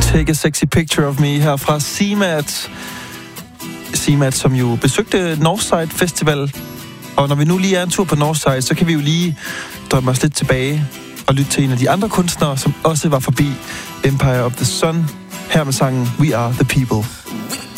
Take a Sexy Picture of Me her fra CMAT. CMAT, som jo besøgte Northside Festival. Og når vi nu lige er en tur på Northside, så kan vi jo lige drømme os lidt tilbage og lytte til en af de andre kunstnere, som også var forbi Empire of the Sun. Her med sangen We Are the People.